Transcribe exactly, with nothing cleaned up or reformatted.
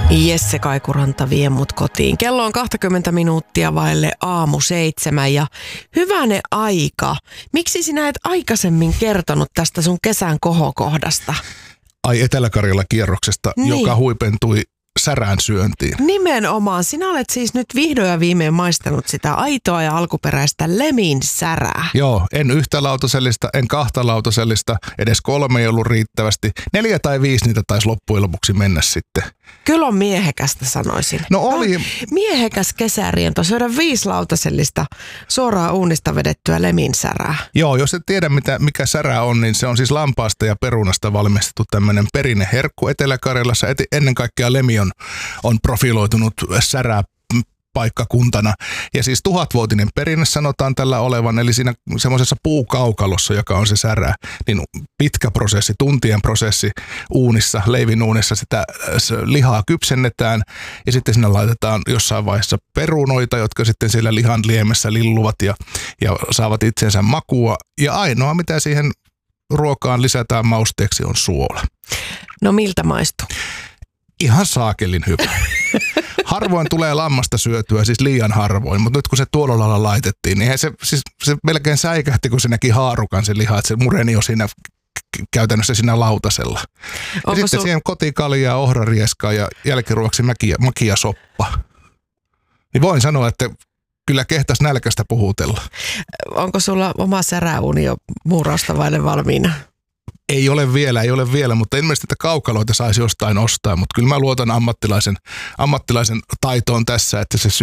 Jesse Kaikuranta vie mut kotiin. Kello on kaksikymmentä minuuttia vaille aamu seitsemän ja hyvänen aika. Miksi sinä et aikaisemmin kertonut tästä sun kesän kohokohdasta? Ai Etelä-Karjalan kierroksesta, niin. Joka huipentui särään syöntiin. Nimenomaan. Sinä olet siis nyt vihdoin ja viimein maistanut sitä aitoa ja alkuperäistä lemin särää. Joo, en yhtä lautasellista, en kahta lautasellista, edes kolme ei ollut riittävästi. Neljä tai viisi niitä taisi loppujen lopuksi mennä sitten. Kyllä on miehekästä, sanoisin. No oli. On miehekäs kesäriento, syödä viisi lautasellista suoraan uunista vedettyä lemin särää. Joo, jos et tiedä mitä, mikä särää on, niin se on siis lampaasta ja perunasta valmistettu tämmöinen perinneherkku Etelä-Karjalassa. Et, ennen kaikkea lemi on, on profiloitunut särää paikkakuntana. Ja siis tuhatvuotinen perinne sanotaan tällä olevan, eli siinä semmoisessa puukaukalossa, joka on se särää, niin pitkä prosessi, tuntien prosessi uunissa, leivin uunissa sitä lihaa kypsennetään ja sitten sinne laitetaan jossain vaiheessa perunoita, jotka sitten siellä lihan liemessä lilluvat ja, ja saavat itsensä makua. Ja ainoa, mitä siihen ruokaan lisätään mausteeksi, on suola. No miltä maistuu? Ihan saakelin hyvä. Harvoin tulee lammasta syötyä, siis liian harvoin, mutta nyt kun se tuolla lailla laitettiin, niin se, siis, se melkein säikähti, kun se näki haarukan se liha, että se mureni jo siinä käytännössä siinä lautasella. Ja Onko sitten su- siihen kotikaljaa, ohrarieskaa ja jälkiruoksi makia, makia soppa. Niin voin sanoa, että kyllä kehtas nälkästä puhutella. Onko sulla oma säräuuni jo muurausta vaille valmiina? Ei ole vielä, ei ole vielä, mutta ilmeisesti että kaukaloita saisi jostain ostaa, mutta kyllä mä luotan ammattilaisen, ammattilaisen taitoon tässä, että se